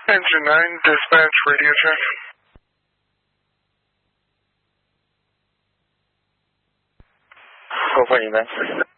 Engine 9, dispatch, radio check. 后方迎来。